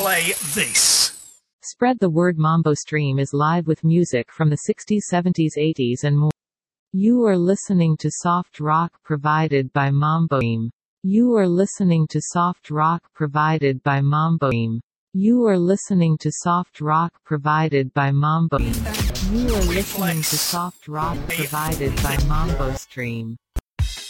play this. Spread the word. Mambo Stream is live with music from the 60s, 70s, 80s and more. You are listening to soft rock provided by Mambo Stream. You are listening to soft rock provided by Mambo Stream. You are listening to soft rock provided by Mambo Stream. You are listening to soft rock provided by Mambo Stream.